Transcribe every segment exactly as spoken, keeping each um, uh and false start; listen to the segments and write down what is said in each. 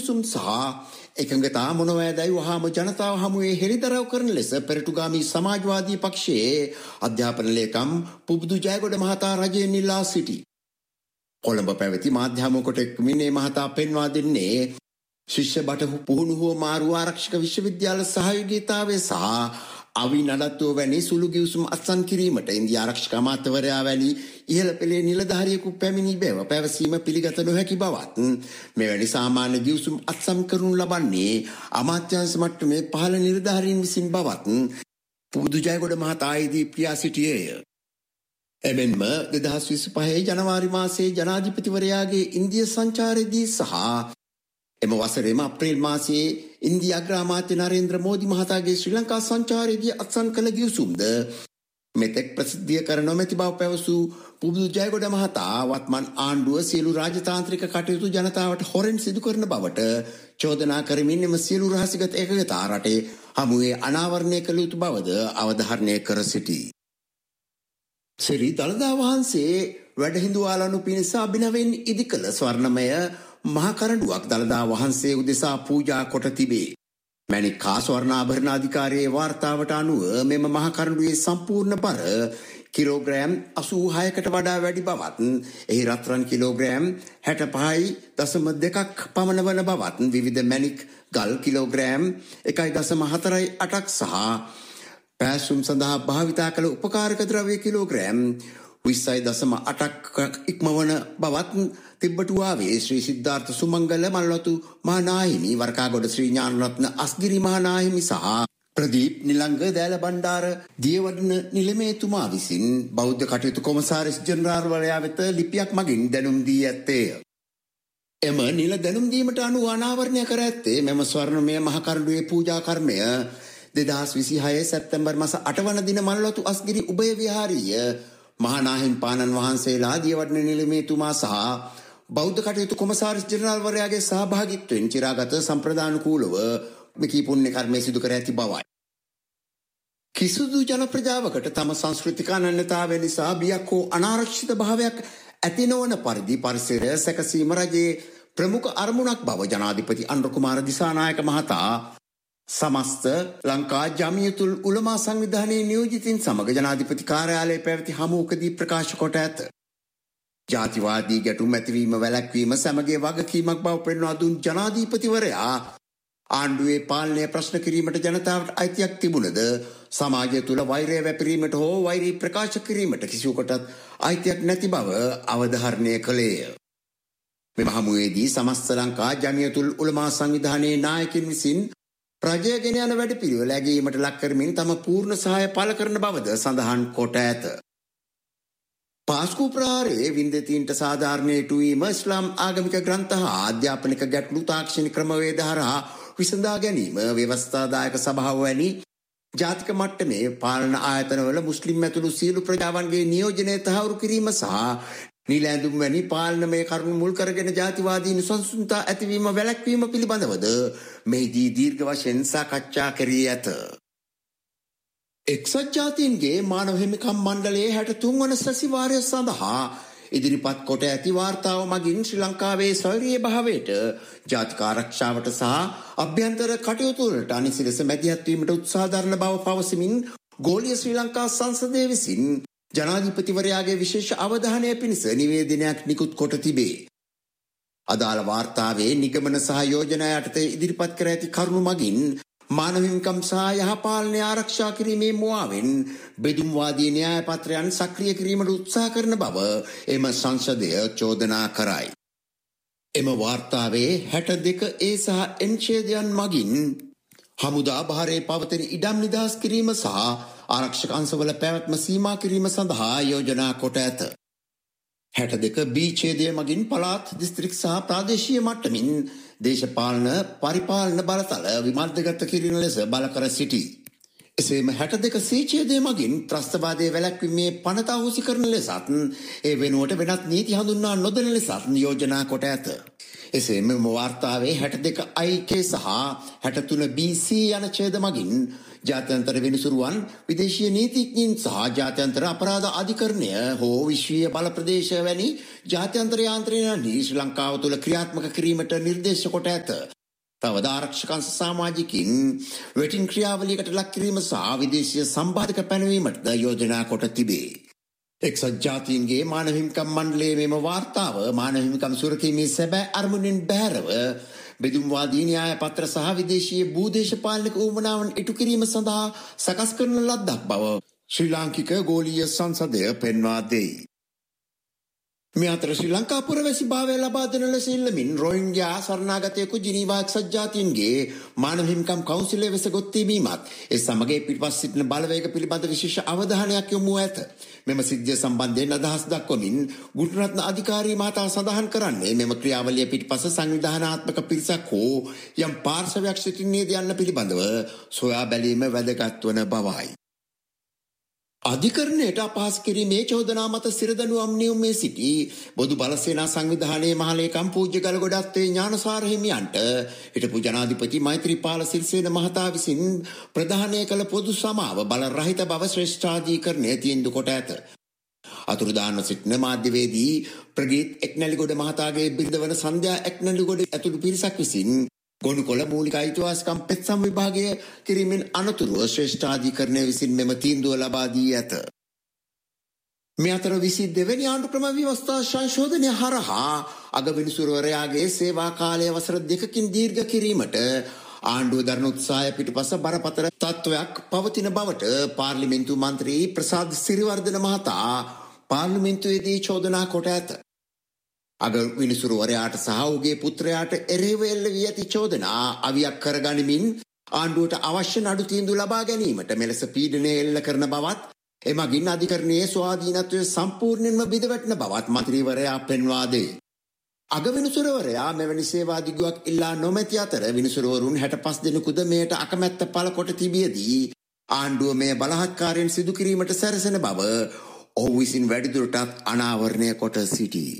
ගිවිසුම් සහ එකඟතා මොනවැදයි වහාම ජනතාව හමුවේ හෙළිදරව් කරන ලෙස පෙරටුගාමී සමාජවාදී පක්ෂයේ අධ්‍යාපන ලේකම් පුබුදු ජයගොඩ මහතා රජයෙන් ඉල්ලා සිටි. කොළඹ පැවති මාධ්‍යමකට එක්වමින් මේ මහතා පෙන්වා දෙන්නේ ශිෂ්‍ය බට පුහුණු හෝ මාරු ආරක්ෂක විශ්වවිද්‍යාල සහයෝගීතාවය සහ අවි නඩත්තුව වැනි සුළු ගිවිසුම් අත්සන් කිරීමට ඉන්දියා ආරක්ෂක අමාත්‍යවරයා වැනි ඉහළ පෙළේ නිලධාරියෙකු පැමිණි බව පැවසීම පිළිගත නොහැකි බවත් මෙවැනි සාමාන්‍ය ගිවිසුම් අත්සන් කරනු ලබන්නේ අමාත්‍යාංශ මට්ටමේ පහළ නිලධාරීන් විසින් බවත් පුබුදු ජයගොඩ මහතායිදී කියා සිටියේය. එමෙන්ම දෙදහස් විසිපහේ ජනවාරි මාසයේ ජනාධිපතිවරයාගේ ඉන්දියා සංචාරයේදී සහ එම වසරේම අප්‍රේල් මාසයේ ඉන්දියා අග්‍රාමාත්‍ය නරේන්ද්‍ර මෝදි මහතාගේ ශ්‍රී ලංකා සංචාරයේදී අත්සන් කළ ගිවිසුම්ද මෙතෙක් ප්‍රසිද්ධිය කර නොමැති බව පැවසූ පුබුදු ජයගොඩ මහතා වත්මන් ආණ්ඩුව සියලු රාජතාන්ත්‍රික කටයුතු ජනතාවට හොරෙන් සිදු කරන බවට චෝදනා කරමින් එම සියලු රහසිගත එකගතා රටේ හමුවේ අනාවරණය කළ යුතු බවද අවධාරණය කර සිටී. ශ්‍රී දළදා වහන්සේ වැඩහිඳුවාලනු පිණිස අභිනවෙන් ඉදි කළ ස්වර්ණමය මහා කරඬුවක් දළදා වහන්සේ උදෙසා පූජා කොට තිබේ. මැණික්කා ස්වර්ණාභරණ අධිකාරියේ වාර්තාවට අනුව මෙම මහා කරඬුවේ සම්පූර්ණ බර කිලෝග්‍රෑම් අසූ හයකට වඩා වැඩි බවත් එහි රත්රන් කිලෝග්‍රෑම් හැට පහයි දශම දෙකක් පමණ වන බවත් විවිධ මැණික් ගල් කිලෝග්‍රෑම් එකයි දශම හතරයි අටක් සහ පැසුම් සඳහා භාවිතා කළ උපකාරක ද්‍රව්‍ය කිලෝග්‍රෑම් විස්සයි දශම අටක් ඉක්මවන බවත් තිබ්බටුවාවේ ශ්‍රී සිද්ධාර්ථ සුමංගල මල්වතු මහානාහිමි වරකාගොඩ ශ්‍රී ඥානරත්න අස්ගිරි මහානාහිමි සහ ප්‍රදීප් නිලංග දෑල බණ්ඩාර දියවඩන නිලමේතුමා විසින් බෞද්ධ කටයුතු කොමසාරිස් ජෙනරාල්වරයා වෙත ලිපියක් මගින් දැනුම් දී ඇත්තේය. එම නිල දැනුම් දීමට අනුව අනාවරණය කර ඇත්තේ මෙම ස්වර්ණමය මහ කරඬුවේ පූජා කර්මය දෙදහස් විසිහය සැප්තැම්බර් මාස අට වන දින මල්වතු අස්ගිරි උභය විහාරීය මහානාහිමිපාණන් වහන්සේලා දියවඩන නිලමේතුමා සහ බෞද්ධ කටයුතු කොමසාරිස් ජෙනරාල්වරයාගේ සහභාගීත්වයෙන් චිරාගත සම්ප්‍රදානුකූලව මෙකී පුණ්‍ය කර්මය සිදු කර ඇති බවයි. කිසිදු ජන ප්‍රජාවකට තම සංස්කෘතික අනන්‍යතාවය නිසා බියක් හෝ අනාරක්ෂිත භාවයක් ඇති නොවන පරිදි පරිසරය සැකසීම රජයේ ප්‍රමුඛ අරමුණක් බව ජනාධිපති අනුර කුමාර දිසානායක මහතා සමස්ත ලංකා ජමියතුල් උලමා සංවිධානයේ නියෝජිතින් සමග ජනාධිපති කාර්යාලයේ පැවති හමුවකදී ප්‍රකාශ කොට ඇත. ජාතිවාදී ගැටුම් ඇතිවීම වැළැක්වීම සමගයේ වගකීමක් බව පෙන්වා දුන් ජනාධිපතිවරයා ආණ්ඩුවේ පාලනය ප්‍රශ්න කිරීමට ජනතාවට අයිතියක් තිබුණද සමාජය තුළ වෛරය වැපිරීමට හෝ වෛරී ප්‍රකාශ කිරීමට කිසිවකටත් අයිතියක් නැති බව අවධාරණය කළේය. මෙම හමුවේදී සමස්ත ලංකා ජමියතුල් උලමා සංවිධානයේ නායකින් විසින් රජය ගෙන යන වැඩ පිළිවෙල ඇගීමට ලක් කරමින් තම පූර්ණ සහාය පළ කරන බවද සඳහන් කොට ඇත. පාස්කු ප්‍රහාරයේ වින්දතීන්ට සාධාරණයට වීම ඉස්ලාම් ආගමික ග්‍රන්ථ හා අධ්‍යාපනික ගැටලු තාක්ෂණික ක්‍රමවේද හරහා විසඳා ගැනීම ව්‍යවස්ථාදායක සභාව වැනි ජාතික මට්ටමේ පාලන ආයතනවල මුස්ලිම් ඇතුළු සියලු ප්‍රජාවන්ගේ නියෝජනය තහවුරු කිරීම සහ නිලැඳුම් වැනි පාලනමය කරුණු මුල් කරගෙන ජාතිවාදී නිසංසුන්තා ඇතිවීම වැළැක්වීම පිළිබඳවද මෙහිදී දීර්ඝ වශයෙන් සාකච්ඡා කරී ඇත. එක්සත් ජාතීන්ගේ මානව හිමිකම් මණ්ඩලයේ හැට තුන් වන සැසිවාරය සඳහා ඉදිරිපත් කොට ඇති වාර්තාව මගින් ශ්‍රී ලංකාවේ ස්වෛරීය භාවයට ජාතික ආරක්ෂාවට සහ අභ්‍යන්තර කටයුතු වලට අනිසි ලෙස මැදිහත් වීමට උත්සාහ දරන බව පවසමින් ගෝලීය ශ්‍රී ලංකා සංසදය විසින් ජනාධිපතිවරයාගේ විශේෂ අවධානය පිණිස නිවේදනයක් නිකුත් කොට තිබේ. අදාළ වාර්තාවේ නිගමන සහ යෝජනා යටතේ ඉදිරිපත් කර ඇති කරුණු මගින් මානව හිමිකම් සහ යහපාලනය ආරක්ෂා කිරීමේ මුවාවෙන් බෙදුම්වාදී න්‍යාය පත්‍රයන් සක්‍රිය කිරීමට උත්සාහ කරන බව එම සංසදය චෝදනා කරයි. එම වාර්තාවේ හැට දෙක ඒ සහ එන් ඡේදයන් මගින් හමුදා භාරයේ පවතින ඉඩම් නිදහස් කිරීම සහ ආරක්ෂක අංශවල පැවැත්ම සීමා කිරීම සඳහා යෝජනා කොට ඇත. හැට දෙක බී ඡේදය මගින් පළාත් දිස්ත්‍රික් සහ ප්‍රාදේශීය මට්ටමින් දේශපාලන පරිපාලන බලතල විමර්ධගත කිරීම ලෙස බල කර සිටී. එසේම හැට දෙක සී ඡේදය මගින් ත්‍රස්තවාදයේ වැළැක්වීමේ පනත අහෝසි කරන ලෙසත් ඒ වෙනුවට වෙනත් නීති හඳුන්වා නොදෙන ලෙසත් යෝජනා කොට ඇත. එසේම වාර්තාවේ හැට දෙක අයි කේ සහ හැට තුන බී සී යන ඡේද මගින් ජාත්‍යන්තර විනිසුරුවන් විදේශීය නීතිඥයින් සහ ජාත්‍යන්තර අපරාධ අධිකරණය හෝ විශ්වීය බල ප්‍රදේශ වැනි ජාත්‍යන්තර යාන්ත්‍රණයන්හි ශ්‍රී ලංකාව තුළ ක්‍රියාත්මක කිරීමට නිර්දේශ කොට ඇත. තවද ආරක්ෂකංශ සමාජිකින් වෙටින් ක්‍රියාවලියකට ලක් කිරීම සහ විදේශීය සම්බාධක පැනවීමටද යෝජනා කොට තිබේ. එක්සත් ජාතීන්ගේ මානව හිමිකම් මණ්ඩලයේ මෙම වාර්තාව මානව හිමිකම් සුරකීමේ සැබෑ අරමුණෙන් බැහැරව බෙදුම්වාදී න්‍යාය පත්‍ර සහ විදේශීය භූදේශපාලනික උවමනාවන් ඉටු කිරීම සඳහා සකස් කරන ලද්දක් බව ශ්‍රී ලාංකික ගෝලීය සංසදය පෙන්වා දෙයි. මේ අතර ශ්‍රී ලංකා පුරවැසි භාවය ලබා දෙන ලෙස ඉල්ලමින් රෝහිංග්‍යා සරණාගතයෙකු ජිනීවා එක්සත් ජාතීන්ගේ මානව හිමිකම් කවුන්සිලයේ වෙසගොත් තිබීමත් ඒ සමග පිටපස් සිටින බලවේග පිළිබඳ විශේෂ අවධානයක් යොමු ඇත. මෙම සිද්ධිය සම්බන්ධයෙන් අදහස් දක්වමින් ගුණරත්න අධිකාරී මහතා සඳහන් කරන්නේ මෙම ක්‍රියාවලිය පිටපස සංවිධානාත්මක පිරිසක් හෝ යම් පාර්ශවයක් සිටින්නේද යන්න පිළිබඳව සොයා බැලීම වැදගත් වන බවයි. අධිකරණයට අපහාස කිරීමේ චෝදනා මත සිරදඬුවම් නියමයේ සිටි බොදු බලසේනා සංවිධානයේ මහලේකම් පූජ්‍ය ගලගොඩ අත්තේ ඥානසාර හිමියන්ට හිටපු ජනාධිපති මෛත්‍රීපාල සිරිසේන මහතා විසින් ප්‍රදානය කළ පොදු සමාව බල රහිත බව ශ්‍රේෂ්ඨාධිකරණය තීන්දුව කොට ඇත. අතුරුදාන්ව සිටින මාධ්‍යවේදී ප්‍රගීත් එක්නැලිගොඩ මහතාගේ බිරිඳ වන සන්ධ්‍යා එක්නැලිගොඩ ඇතුළු පිරිසක් විසින් ගොනුකොළ මූලික අයිතිවාසිකම් පෙත්සම් විභාගය කිරීමෙන් අනතුරුව ශ්‍රේෂ්ඨාධිකරණය විසින් මෙම තීන්දුව ලබා දී ඇත. මේ අතර විසි දෙවැනි ආණ්ඩු ක්‍රම ව්‍යවස්ථා සංශෝධනය හරහා අගවිනිසුරුවරයාගේ සේවා කාලය වසර දෙකකින් දීර්ඝ කිරීමට ආණ්ඩුව දරන උත්සාහය පිටුපස බරපතල තත්ත්වයක් පවතින බවට පාර්ලිමේන්තු මන්ත්‍රී ප්‍රසාද් සිරිවර්ධන මහතා පාර්ලිමේන්තුවේදී චෝදනා කොට ඇත. අග විනිසුරුවරයාට සහ ඔහුගේ පුත්‍රයාට එරෙහිව එල්ල වී ඇති චෝදනා අවියක් කරගනිමින් ආණ්ඩුවට අවශ්‍ය නඩු තීන්දුව ලබා ගැනීමට මෙලෙස පීඩනය එල්ල කරන බවත් එමගින් අධිකරණයේ ස්වාධීනත්වය සම්පූර්ණයෙන්ම බිඳවැටෙන බවත් මන්ත්‍රීවරයා පෙන්වා දෙයි. අග විනිසුරුවරයා මෙවැනි සේවා දිගුවක් ඉල්ලා නොමැති අතර විනිසුරුවරුන් හැටපස් දෙනෙකුද මෙයට අකමැත්ත පළ කොට තිබියදී ආණ්ඩුව මෙය බලහත්කාරයෙන් සිදු කිරීමට සැරසෙන බව ඔහු විසින් වැඩිදුරටත් අනාවරණය කොට සිටී.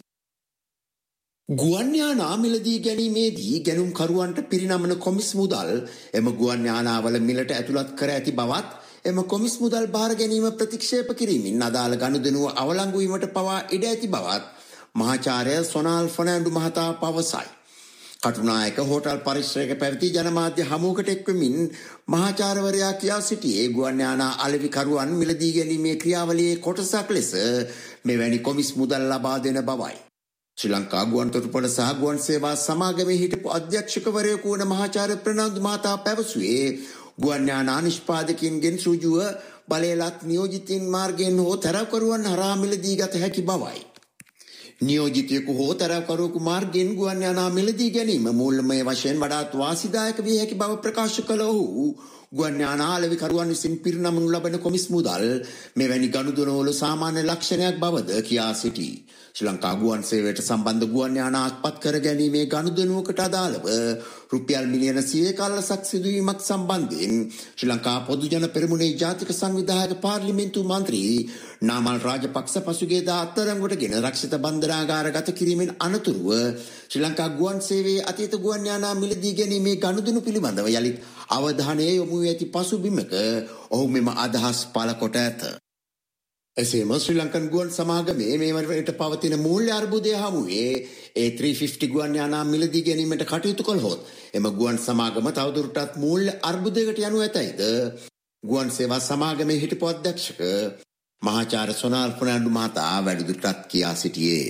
ගුවන් යානා මිලදී ගැනීමේදී ගැනුම්කරුවන්ට පිරිනමන කොමිස් මුදල් එම ගුවන් යානාවල මිලට ඇතුළත් කර ඇති බවත් එම කොමිස් මුදල් බාර ගැනීම ප්‍රතික්ෂේප කිරීමෙන් අදාළ ගනුදෙනුව අවලංගු වීමට පවා ඉඩ ඇති බවත් මහාචාර්ය සොනාල් ෆර්නෑන්ඩු මහතා පවසයි. කටුනායක හෝටල් පරිශ්‍රයක පැවති ජනමාධ්‍ය හමුවකට එක්වමින් මහාචාර්යවරයා කියා සිටියේ ගුවන් යානා අලෙවිකරුවන් මිලදී ගැනීමේ ක්‍රියාවලියේ කොටසක් ලෙස මෙවැනි කොමිස් මුදල් ලබා දෙන බවයි. ශ්‍රී ලංකා ගුවන් තොටුපළ සහ ගුවන් සේවා සමාගමේ හිටපු අධ්‍යක්ෂකවරයෙකු වන මහාචාර්ය ප්‍රනාන්දු මහතා පැවසුවේ ගුවන් යානා නිෂ්පාදකයින්ගෙන් සෘජුව බලයලත් නියෝජිතින් මාර්ගයෙන් හෝ තරවකරුවන් හරහා මිලදී ගත හැකි බවයි. නියෝජිතයෙකු හෝ තරවකරුවෙකු මාර්ගයෙන් ගුවන් යානා මිලදී ගැනීම මූල්‍යමය වශයෙන් වඩාත් වාසිදායක විය හැකි බව ප්‍රකාශ කළ ඔහු ගුවන් යානා අලෙවිකරුවන් විසින් පිරිනමනු ලබන කොමිස් මුදල් මෙවැනි ගනුදෙනුවල සාමාන්‍ය ලක්ෂණයක් බවද කියා සිටී. ශ්‍රී ලංකා ගුවන් සේවයට සම්බන්ධ ගුවන් යානා අත්පත් කර ගැනීමේ ගනුදෙනුවකට අදාළව රුපියල් මිලියන සියයක අල්ලසක් සිදුවීමක් සම්බන්ධයෙන් ශ්‍රී ලංකා පොදු ජන පෙරමුණේ ජාතික සංවිධායක පාර්ලිමේන්තු මන්ත්‍රී නාමල් රාජපක්ෂ පසුගියදා අත්අඩංගුවටගෙන රක්ෂිත බන්ධනාගාරගත කිරීමෙන් අනතුරුව ශ්‍රී ලංකා ගුවන් සේවයේ අතීත ගුවන් යානා මිලදී ගැනීමේ ගනුදෙනු පිළිබඳව යලිත් අවධානය යොමු වී ඇති පසුබිමක ඔහු මෙම අදහස් පළ කොට ඇත. එසේම ශ්‍රී ලංකන් ගුවන් සමාගමේ මේ වනවිට පවතින මූල්‍ය අර්බුදය හමුවේ ඒ ත්‍රීස් ෆිෆ්ටි ගුවන් යානා මිලදී ගැනීමට කටයුතු කළහොත් එම ගුවන් සමාගම තවදුරටත් මූල්‍ය අර්බුදයකට යනු ඇතැයිද ගුවන් සේවා සමාගමේ හිටපු අධ්‍යක්ෂක මහාචාර්ය සොනාල් ෆර්නෑන්ඩු මහතා වැඩිදුරටත් කියා සිටියේය.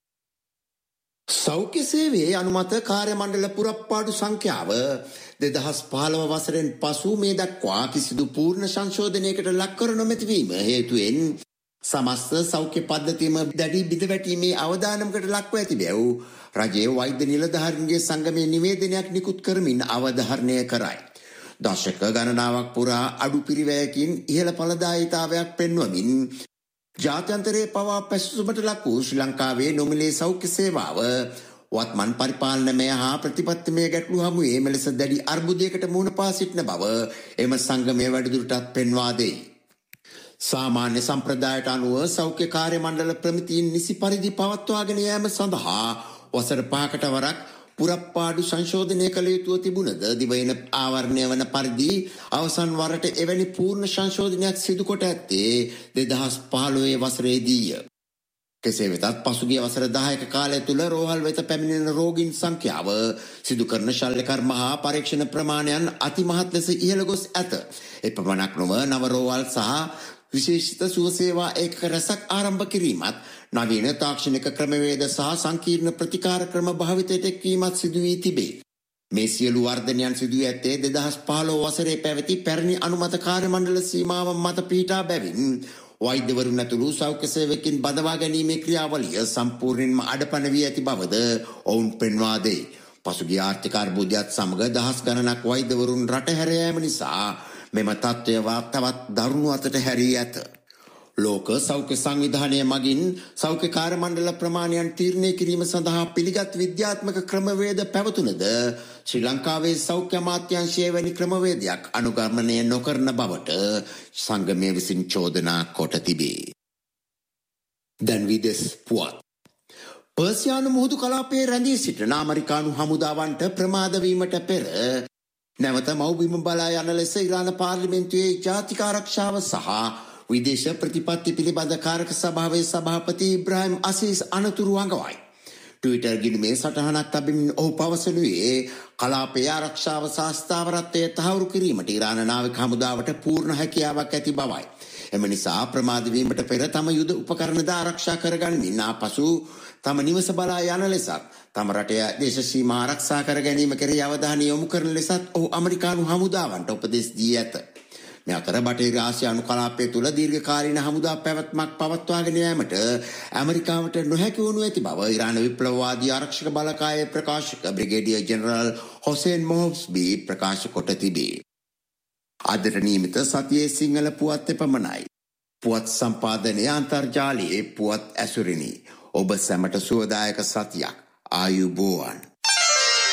සෞඛ්‍ය සේවයේ අනුමත කාර්ය මණ්ඩල පුරප්පාඩු සංඛ්‍යාව දෙදහස් පහළොව වසරෙන් පසු මේ දක්වා කිසිදු පූර්ණ සංශෝධනයකට ලක් කර නොමැතිවීම හේතුවෙන් සමස්ත සෞඛ්‍ය පද්ධතියම දැඩි බිඳවැටීමේ අවදානමකට ලක්ව ඇති බැව් රජයේ වෛද්‍ය නිලධාරීන්ගේ සංගමයේ නිවේදනයක් නිකුත් කරමින් අවධාරණය කරයි. දශක ගණනාවක් පුරා අඩු පිරිවැයකින් ඉහළ ඵලදායීතාවයක් පෙන්වමින් ජාත්‍යන්තරයේ පවා පැසසුමට ලක් වූ ශ්‍රී ලංකාවේ නොමිලේ සෞඛ්‍ය සේවාව වත්මන් පරිපාලනමය හා ප්‍රතිපත්තිමය ගැටලු හමුවේ මෙලෙස දැඩි අර්බුදයකට මුහුණ පා සිටින බව එම සංගමය වැඩිදුරටත් පෙන්වා දෙයි. සාමාන්‍ය සම්ප්‍රදායට අනුව සෞඛ්‍ය කාර්ය මණ්ඩල ප්‍රමිතීන් නිසි පරිදි පවත්වාගෙන යාම සඳහා වසර පහකට වරක් පුරප්පාඩු සංශෝධනය කළ යුතුව තිබුණද දිවයින ආවරණය වන පරිදි අවසන් වරට එවැනි පූර්ණ සංශෝධනයක් සිදු කොට ඇත්තේ දෙදහස් පහළොව වසරේදීය. කෙසේ වෙතත් පසුගිය වසර දහයක කාලය තුළ රෝහල් වෙත පැමිණෙන රෝගීන් සංඛ්‍යාව සිදු කරන ශල්‍යකර්ම හා පරීක්ෂණ ප්‍රමාණයන් අතිමහත් ලෙස ඉහළ ගොස් ඇත. එපමණක් නොව නව රෝහල් සහ විශේෂිත සුව සේවා ඒකක රැසක් ආරම්භ කිරීමත් නවීන තාක්ෂණික ක්‍රමවේද සහ සංකීර්ණ ප්‍රතිකාර ක්‍රම භාවිතයට එක්වීමත් සිදු වී තිබේ. මේ සියලු වර්ධනයන් සිදු වී ඇත්තේ දෙදහස් පහළොව වසරේ පැවති පැරණි අනුමත කාර්ය මණ්ඩල සීමාව මත පිහිටා බැවින් වෛද්‍යවරුන් ඇතුළු සෞඛ්‍ය සේවකින් බදවා ගැනීමේ ක්‍රියාවලිය සම්පූර්ණයෙන්ම අඩපණ වී ඇති බවද ඔවුන් පෙන්වා දෙයි. පසුගිය ආර්ථික අර්බුදයත් සමග දහස් ගණනක් වෛද්‍යවරුන් රට හැර යාම නිසා මෙම තත්ත්වය තවත් දරුණු අතට හැරී ඇත. ලෝක සෞඛ්‍ය සංවිධානය මගින් සෞඛ්‍ය කාර්ය මණ්ඩල ප්‍රමාණයන් තීරණය කිරීම සඳහා පිළිගත් විද්‍යාත්මක ක්‍රමවේද පැවතුනද ශ්‍රී ලංකාවේ සෞඛ්‍ය අමාත්‍යාංශයේ වැනි ක්‍රමවේදයක් අනුගමනය නොකරන බවට සංගමය විසින් චෝදනා කොට තිබේ. දැන් විදෙස් පුවත්. පර්සියානු මුහුදු කලාපයේ රැඳී සිටින ඇමරිකානු හමුදාවන්ට ප්‍රමාද වීමට පෙර නැවත මව්බිම බලා යන ලෙස ඉරාන පාර්ලිමේන්තුවේ ජාතික ආරක්ෂාව සහ විදේශ ප්‍රතිපත්ති පිළිබඳ කාරක සභාවේ සභාපති ඉබ්‍රාහිම් අසීස් අනතුරු අඟවයි. ට්විටර් ගිණුමේ සටහනක් තබමින් ඔහු පවසනුයේ කලාපයේ ආරක්ෂාව සහ ස්ථාවරත්වය තහවුරු කිරීමට ඉරාන නාවික හමුදාවට පූර්ණ හැකියාවක් ඇති බවයි. එම නිසා ප්‍රමාද වීමට පෙර තම යුද උපකරණ ද ආරක්ෂා කරගනිමින් ආපසු තම නිවස බලා යන ලෙසත් තම රටේ දේශ සීමා ආරක්ෂා කර ගැනීම කෙරෙහි අවධානය යොමු කරන ලෙසත් ඔහු ඇමරිකානු හමුදාවන්ට උපදෙස් දී ඇත. මේ අතර බටහිර ආසියානු කලාපය තුළ දීර්ඝකාලීන හමුදා පැවැත්මක් පවත්වාගෙන යාමට ඇමරිකාවට නොහැකි වනු ඇති බව ඉරාන විප්ලවවාදී ආරක්ෂක බලකායේ ප්‍රකාශක බ්‍රිගේඩියර් ජෙනරල් හොසේන් මොහොබ්ස්බී ප්‍රකාශ කොට තිබේ. අදට නියමිත සතියේ සිංහල පුවත් එපමණයි. පුවත් සම්පාදනය අන්තර්ජාලයේ පුවත් ඇසුරිනි. ඔබ සැමට සුවදායක සතියක්. ආයුබෝවන්.